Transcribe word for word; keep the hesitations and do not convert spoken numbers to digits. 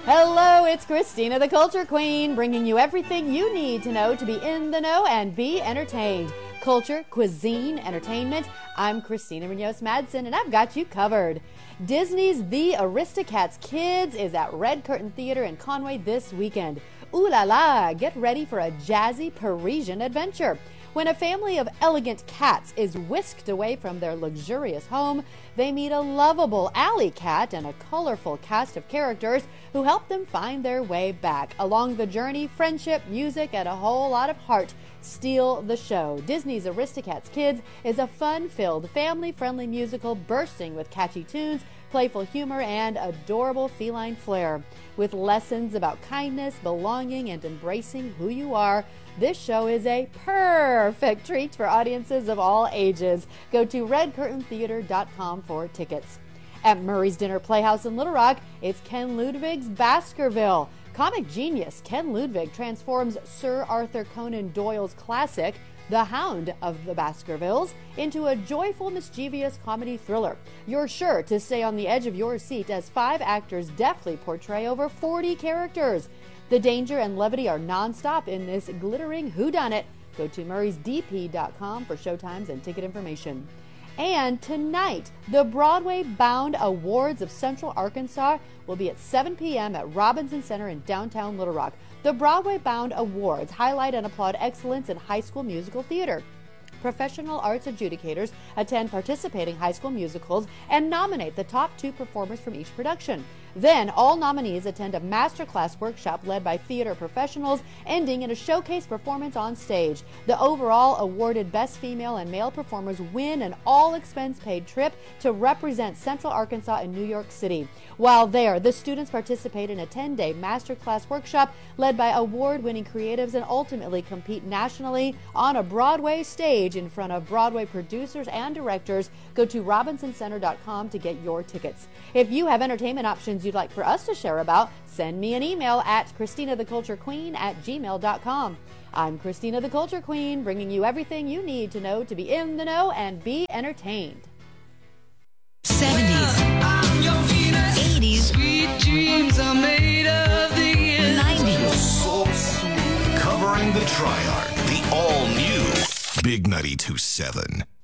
Hello, it's Christina the Culture Queen, bringing you everything you need to know to be in the know and be entertained. Culture, cuisine, entertainment. I'm Christina Munoz Madsen, and I've got you covered. Disney's The Aristocats Kids is at Red Curtain Theater in Conway this weekend. Ooh la la, get ready for a jazzy Parisian adventure. When a family of elegant cats is whisked away from their luxurious home, they meet a lovable alley cat and a colorful cast of characters who help them find their way back. Along the journey, friendship, music, and a whole lot of heart steal the show. Disney's Aristocats Kids is a fun-filled, family-friendly musical bursting with catchy tunes, playful humor, and adorable feline flair. With lessons about kindness, belonging, and embracing who you are, this show is a perfect treat for audiences of all ages. Go to red curtain theater dot com for tickets. At Murray's Dinner Playhouse in Little Rock, it's Ken Ludwig's Baskerville. Comic genius Ken Ludwig transforms Sir Arthur Conan Doyle's classic, The Hound of the Baskervilles, into a joyful, mischievous comedy thriller. You're sure to stay on the edge of your seat as five actors deftly portray over forty characters. The danger and levity are nonstop in this glittering whodunit. Go to murrays d p dot com for showtimes and ticket information. And tonight, the Broadway-bound Awards of Central Arkansas will be at seven p.m. at Robinson Center in downtown Little Rock. The Broadway-bound Awards highlight and applaud excellence in high school musical theater. Professional arts adjudicators attend participating high school musicals and nominate the top two performers from each production. Then, all nominees attend a masterclass workshop led by theater professionals, ending in a showcase performance on stage. The overall awarded Best Female and Male performers win an all-expense-paid trip to represent Central Arkansas in New York City. While there, the students participate in a ten-day masterclass workshop led by award-winning creatives and ultimately compete nationally on a Broadway stage in front of Broadway producers and directors. Go to robinson center dot com to get your tickets. If you have entertainment options you'd like for us to share about, send me an email at christina the culture queen at gmail dot com. I'm Christina the Culture Queen, bringing you everything you need to know to be in the know and be entertained. seventies, eighties, Sweet dreams are made of the nineties. So sweet. Covering the Triarch, the all-new Big ninety-two point seven.